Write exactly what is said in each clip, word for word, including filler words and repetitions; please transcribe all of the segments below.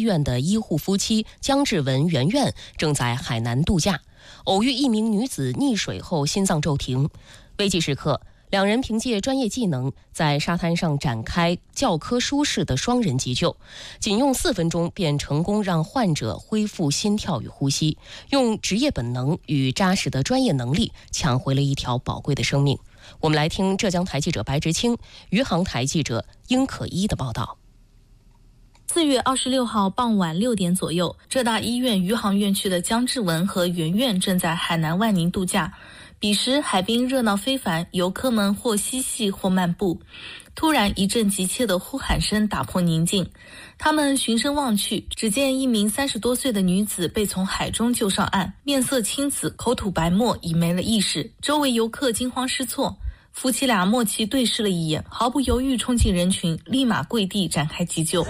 院的医护夫妻姜志文、袁媛正在海南度假，偶遇一名女子溺水后心脏骤停。危急时刻，两人凭借专业技能在沙滩上展开教科书式的双人急救，仅用四分钟便成功让患者恢复心跳与呼吸，用职业本能与扎实的专业能力抢回了一条宝贵的生命。我们来听浙江台记者白直清、余杭台记者殷可一的报道。 四月二十六号傍晚六点左右，浙大医院余杭院区的姜志文和袁媛正在海南万宁度假。彼时海滨热闹非凡，游客们或嬉戏或漫步。突然一阵急切的呼喊声打破宁静，他们循声望去，只见一名三十多岁的女子被从海中救上岸，面色青紫，口吐白沫，已没了意识。周围游客惊慌失措，夫妻俩默契对视了一眼，毫不犹豫冲进人群，立马跪地展开急救。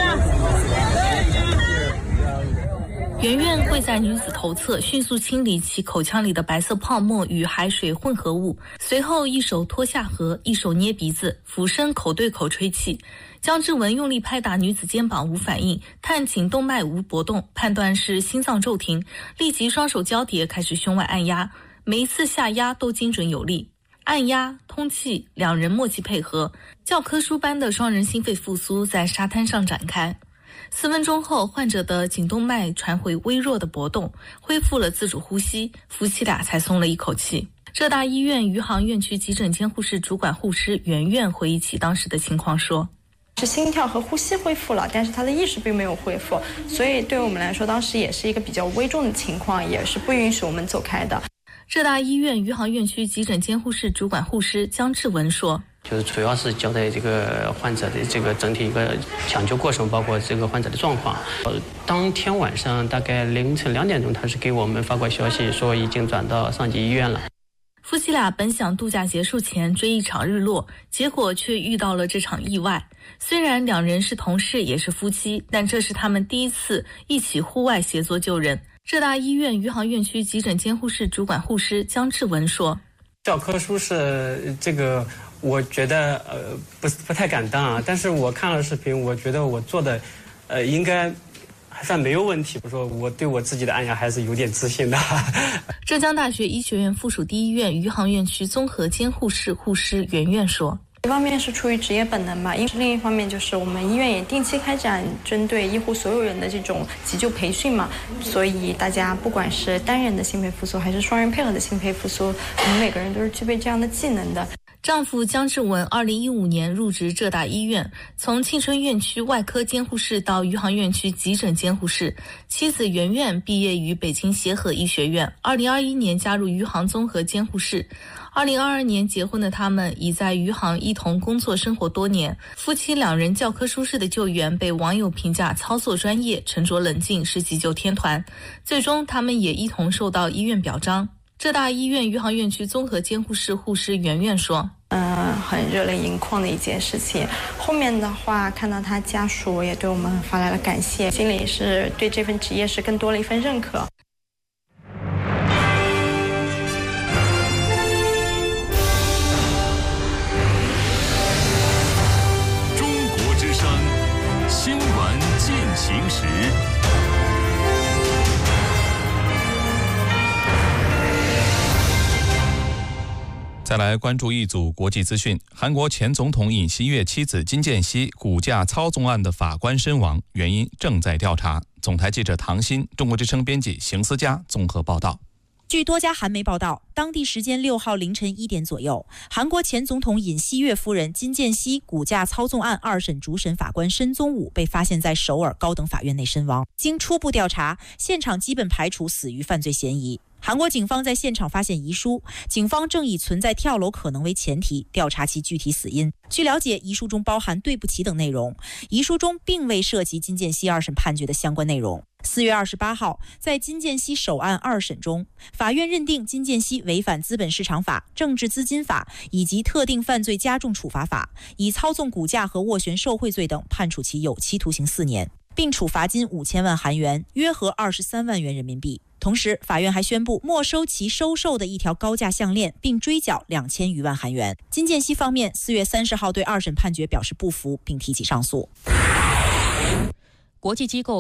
袁媛跪在女子头侧，迅速清理其口腔里的白色泡沫与海水混合物，随后一手托下颌，一手捏鼻子，俯身口对口吹气。姜志文用力拍打女子肩膀无反应，探颈动脉无搏动，判断是心脏骤停，立即双手交叠开始胸外按压，每一次下压都精准有力。按压、通气，两人默契配合，教科书般的双人心肺复苏在沙滩上展开。四分钟后，患者的颈动脉传回微弱的搏动，恢复了自主呼吸，夫妻俩才松了一口气。浙大医院余杭院区急诊监护室主管护士袁媛回忆起当时的情况说， 是心跳和呼吸恢复了，但是他的意识并没有恢复，所以对我们来说当时也是一个比较危重的情况，也是不允许我们走开的。 浙大医院余杭院区急诊监护室主管护士姜志文说， 就是主要是交代这个患者的这个整体一个抢救过程，包括这个患者的状况。呃，当天晚上大概凌晨两点钟，他是给我们发过消息说已经转到上级医院了。 夫妻俩本想度假结束前追一场日落，结果却遇到了这场意外。虽然两人是同事也是夫妻，但这是他们第一次一起户外协作救人。浙大医院余杭院区急诊监护室主管护士姜志文说， 教科书是这个我觉得呃不不太敢当啊，但是我看了视频，我觉得我做的呃应该还算没有问题。我说我对我自己的按压还是有点自信的。 浙江大学医学院附属第一医院余杭院区综合监护室护士袁媛说， 一方面是出于职业本能吧，另一方面就是我们医院也定期开展针对医护所有人的这种急救培训嘛，所以大家不管是单人的心肺复苏还是双人配合的心肺复苏，我们每个人都是具备这样的技能的。 丈夫姜志文二零一五年入职浙大医院，从庆春院区外科监护室到余杭院区急诊监护室。妻子袁媛毕业于北京协和医学院，二零二一年加入余杭综合监护室。二零二二年结婚的他们已在余杭一同工作生活多年，夫妻两人教科书式的救援被网友评价操作专业、沉着冷静，是急救天团。最终他们也一同受到医院表彰。浙大医院余杭院区综合监护室护士袁媛说， 嗯，很热泪盈眶的一件事情。后面的话，看到他家属也对我们发来了感谢，心里是对这份职业是更多了一份认可。 中国之声新闻进行时。 再来关注一组国际资讯。韩国前总统尹锡悦妻子金建熙股价操纵案的法官身亡，原因正在调查。总台记者唐鑫，中国之声编辑邢思佳综合报道。 据多家韩媒报道，当地时间六号凌晨一点左右，韩国前总统尹锡悦夫人金建熙股价操纵案二审主审法官申宗武被发现在首尔高等法院内身亡。经初步调查，现场基本排除死于犯罪嫌疑。韩国警方在现场发现遗书，警方正以存在跳楼可能为前提调查其具体死因。据了解，遗书中包含对不起等内容，遗书中并未涉及金建熙二审判决的相关内容。四月二十八号，在金建熙首案二审中，法院认定金建熙违反资本市场法、政治资金法以及特定犯罪加重处罚法，以操纵股价和斡旋受贿罪等判处其有期徒刑四年，并处罚金五千万韩元，约合二十三万元人民币。同时，法院还宣布没收其收受的一条高价项链，并追缴两千余万韩元。金建熙方面四月三十号对二审判决表示不服，并提起上诉。 国际机构